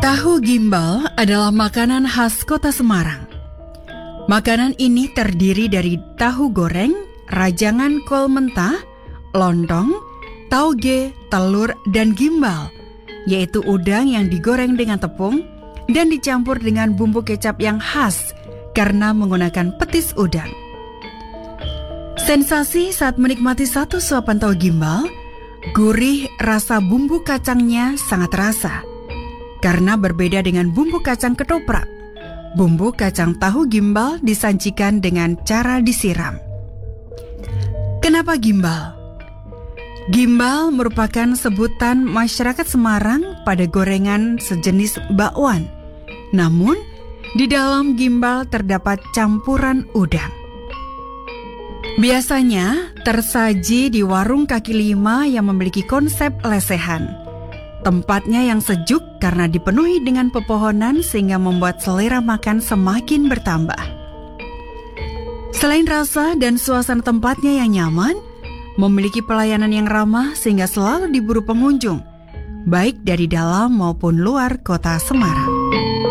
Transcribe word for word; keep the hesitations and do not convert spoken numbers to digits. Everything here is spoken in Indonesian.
Tahu gimbal adalah makanan khas kota Semarang. Makanan ini terdiri dari tahu goreng, rajangan kol mentah, lontong, tauge, telur, dan gimbal, yaitu udang yang digoreng dengan tepung dan dicampur dengan bumbu kecap yang khas karena menggunakan petis udang. Sensasi saat menikmati satu suapan tahu gimbal, gurih rasa bumbu kacangnya sangat terasa. Karena berbeda dengan bumbu kacang ketoprak, bumbu kacang tahu gimbal disajikan dengan cara disiram. Kenapa gimbal? Gimbal merupakan sebutan masyarakat Semarang pada gorengan sejenis bakwan. Namun, di dalam gimbal terdapat campuran udang. Biasanya tersaji di warung kaki lima yang memiliki konsep lesehan. Tempatnya yang sejuk karena dipenuhi dengan pepohonan sehingga membuat selera makan semakin bertambah. Selain rasa dan suasana tempatnya yang nyaman, memiliki pelayanan yang ramah sehingga selalu diburu pengunjung, baik dari dalam maupun luar kota Semarang.